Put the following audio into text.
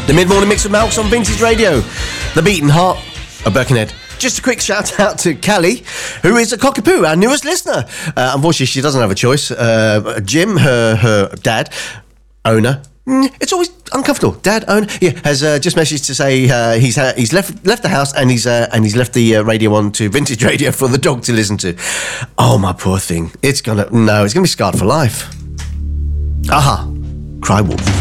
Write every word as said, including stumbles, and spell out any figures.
The mid-morning mix with Malks on Vintage Radio. The beating heart of Birkenhead. Just a quick shout out to Callie, who is a cockapoo, our newest listener. Uh, unfortunately, she doesn't have a choice. Uh, Jim, her her dad, owner. It's always uncomfortable. Dad, owner, yeah, has uh, just messaged to say uh, he's uh, he's left left the house and he's uh, and he's left the uh, radio on to Vintage Radio for the dog to listen to. Oh, my poor thing. It's gonna no, it's gonna be scarred for life. Aha, cry wolf.